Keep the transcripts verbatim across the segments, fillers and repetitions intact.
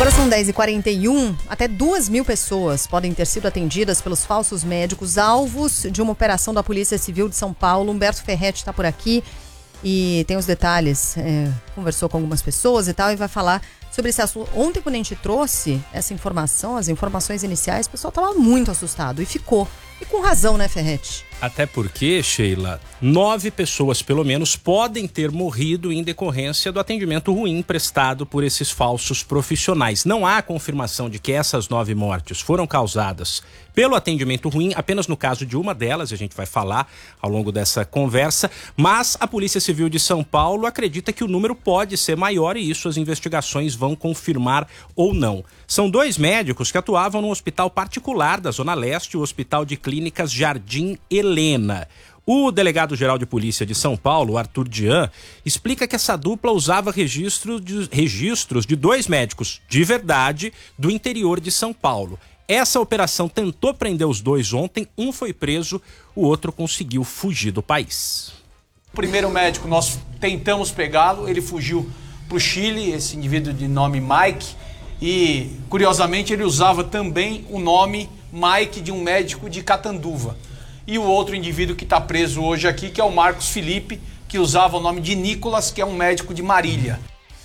Agora são dez e quarenta e um, até duas mil pessoas podem ter sido atendidas pelos falsos médicos alvos de uma operação da Polícia Civil de São Paulo. Humberto Ferretti está por aqui e tem os detalhes, é, conversou com algumas pessoas e tal e vai falar sobre esse assunto. Ontem, quando a gente trouxe essa informação, as informações iniciais, o pessoal estava muito assustado e ficou. E com razão, né, Ferretti? Até porque, Sheila, nove pessoas pelo menos podem ter morrido em decorrência do atendimento ruim prestado por esses falsos profissionais. Não há confirmação de que essas nove mortes foram causadas pelo atendimento ruim, apenas no caso de uma delas, e a gente vai falar ao longo dessa conversa, mas a Polícia Civil de São Paulo acredita que o número pode ser maior e isso as investigações vão confirmar ou não. São dois médicos que atuavam num hospital particular da Zona Leste, o Hospital de Clínicas Jardim Helena. O delegado-geral de polícia de São Paulo, Arthur Dian, explica que essa dupla usava registro de, registros de dois médicos de verdade do interior de São Paulo. Essa operação tentou prender os dois ontem, um foi preso, o outro conseguiu fugir do país. O primeiro médico nós tentamos pegá-lo, ele fugiu para o Chile, esse indivíduo de nome Mike, e curiosamente ele usava também o nome Mike de um médico de Catanduva. E o outro indivíduo que está preso hoje aqui, que é o Marcos Felipe, que usava o nome de Nicolas, que é um médico de Marília.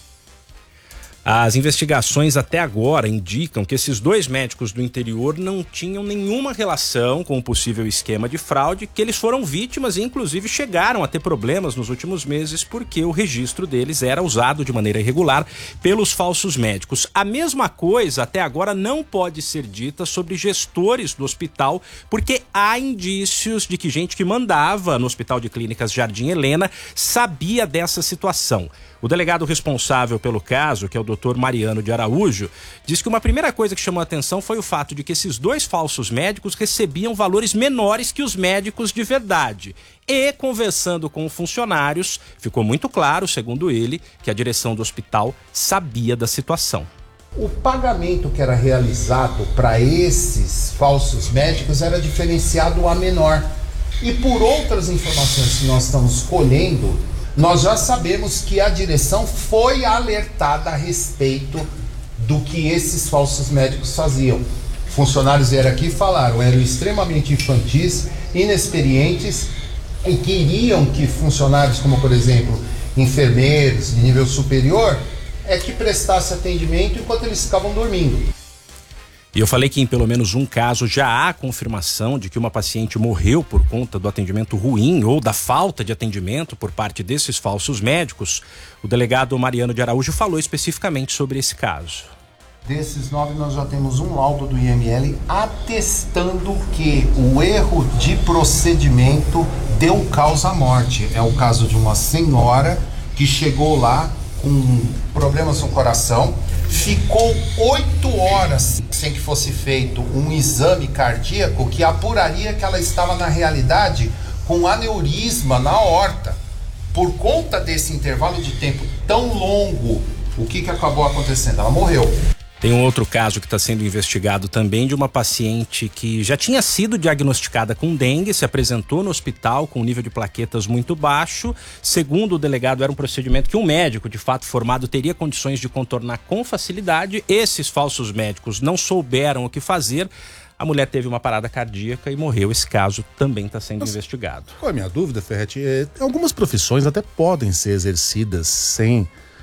As investigações até agora indicam que esses dois médicos do interior não tinham nenhuma relação com o possível esquema de fraude, que eles foram vítimas e inclusive chegaram a ter problemas nos últimos meses porque o registro deles era usado de maneira irregular pelos falsos médicos. A mesma coisa até agora não pode ser dita sobre gestores do hospital, porque há indícios de que gente que mandava no Hospital de Clínicas Jardim Helena sabia dessa situação. O delegado responsável pelo caso, que é o doutor Mariano de Araújo, diz que uma primeira coisa que chamou a atenção foi o fato de que esses dois falsos médicos recebiam valores menores que os médicos de verdade. E, conversando com funcionários, ficou muito claro, segundo ele, que a direção do hospital sabia da situação. O pagamento que era realizado para esses falsos médicos era diferenciado a menor. E por outras informações que nós estamos colhendo, nós já sabemos que a direção foi alertada a respeito do que esses falsos médicos faziam. Funcionários vieram aqui e falaram, eram extremamente infantis, inexperientes e queriam que funcionários como, por exemplo, enfermeiros de nível superior, é que prestasse atendimento enquanto eles ficavam dormindo. E eu falei que em pelo menos um caso já há confirmação de que uma paciente morreu por conta do atendimento ruim ou da falta de atendimento por parte desses falsos médicos. O delegado Mariano de Araújo falou especificamente sobre esse caso. Desses nove, nós já temos um laudo do I M L atestando que o erro de procedimento deu causa à morte. É o caso de uma senhora que chegou lá com problemas no coração, ficou oito horas sem que fosse feito um exame cardíaco que apuraria que ela estava, na realidade, com aneurisma na aorta. Por conta desse intervalo de tempo tão longo, o que, que acabou acontecendo? Ela morreu. Tem um outro caso que está sendo investigado também de uma paciente que já tinha sido diagnosticada com dengue, se apresentou no hospital com um nível de plaquetas muito baixo. Segundo o delegado, era um procedimento que um médico, de fato formado, teria condições de contornar com facilidade. Esses falsos médicos não souberam o que fazer. A mulher teve uma parada cardíaca e morreu. Esse caso também está sendo Mas, investigado. Qual é a minha dúvida, Ferretti? É, algumas profissões até podem ser exercidas sem...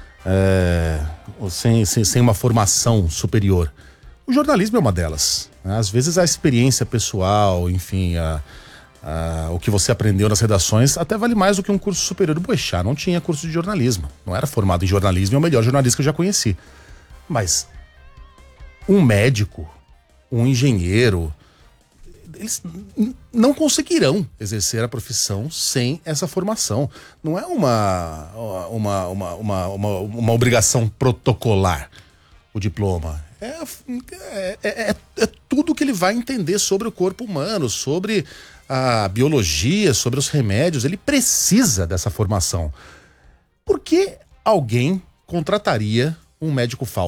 É, sem, sem, sem uma formação superior. O jornalismo é uma delas, né? Às vezes a experiência pessoal, enfim, a, a, o que você aprendeu nas redações até vale mais do que um curso superior. O Boechat não tinha curso de jornalismo, não era formado em jornalismo, é o melhor jornalista que eu já conheci. Mas um médico, um engenheiro, eles não conseguirão exercer a profissão sem essa formação. Não é uma, uma, uma, uma, uma, uma obrigação protocolar o diploma. É, é, é, é tudo que ele vai entender sobre o corpo humano, sobre a biologia, sobre os remédios. Ele precisa dessa formação. Por que alguém contrataria um médico falso?